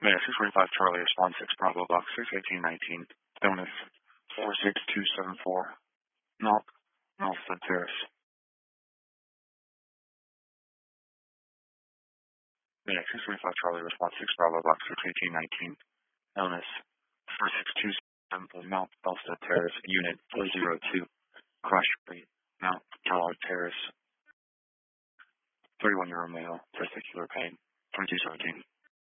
Yeah, 645 Charlie, response 6 Bravo Box 61819, Bonus 46274, Nelson Terrace. Yeah, 645 Charlie, response 6 Bravo Box 61819, Bonus 46274, Mount Elsta Terrace, Unit 402, Crash Street, Mount Kellogg Terrace, 31-year-old male, testicular pain, 2217.